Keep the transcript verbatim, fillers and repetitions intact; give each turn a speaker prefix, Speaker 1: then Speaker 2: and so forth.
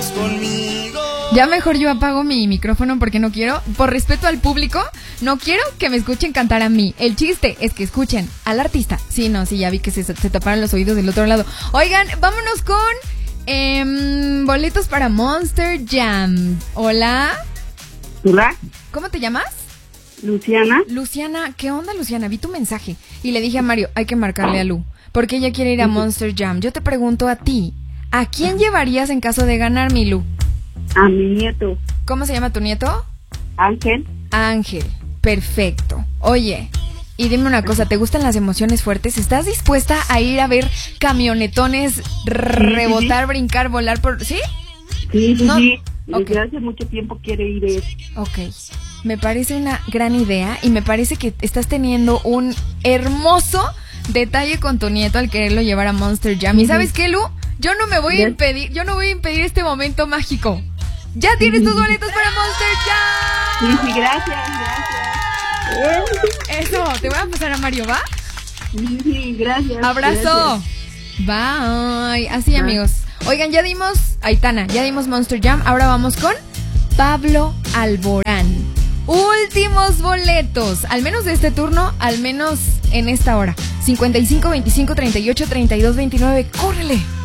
Speaker 1: todos conmigo.
Speaker 2: Ya mejor yo apago mi micrófono porque no quiero, por respeto al público, no quiero que me escuchen cantar a mí. El chiste es que escuchen al artista. Sí, no, sí, ya vi que se, se taparon los oídos del otro lado. Oigan, vámonos con eh, boletos para Monster Jam. Hola.
Speaker 3: Hola.
Speaker 2: ¿Cómo te llamas?
Speaker 3: Luciana.
Speaker 2: Luciana, ¿qué onda, Luciana? Vi tu mensaje y le dije a Mario, hay que marcarle a Lu, porque ella quiere ir a Monster Jam. Yo te pregunto a ti, ¿a quién llevarías en caso de ganar, mi Lu?
Speaker 3: A mi nieto.
Speaker 2: ¿Cómo se llama tu nieto?
Speaker 3: Ángel.
Speaker 2: Ángel, perfecto. Oye, y dime una cosa, ¿te gustan las emociones fuertes? ¿Estás dispuesta a ir a ver camionetones rebotar, brincar, volar por...? ¿Sí?
Speaker 3: Sí, sí,
Speaker 2: ¿No?
Speaker 3: sí. Desde
Speaker 2: Okay.
Speaker 3: hace mucho tiempo quiere ir él.
Speaker 2: Ok, me parece una gran idea y me parece que estás teniendo un hermoso detalle con tu nieto al quererlo llevar a Monster Jam. ¿Y sabes qué, Lu? Yo no me voy a impedir, yo no voy a impedir este momento mágico. ¡Ya tienes tus boletos para Monster Jam!
Speaker 3: Sí, sí, gracias, gracias.
Speaker 2: Eso, te voy a pasar a Mario, ¿va?
Speaker 3: Sí, sí, gracias.
Speaker 2: ¡Abrazo!
Speaker 3: Gracias.
Speaker 2: Bye. Así, amigos. Oigan, ya dimos, Aitana, ya dimos Monster Jam. Ahora vamos con Pablo Alborán. Últimos boletos, al menos de este turno, al menos en esta hora. cincuenta y cinco, veinticinco, treinta y ocho, treinta y dos, veintinueve. ¡Córrele!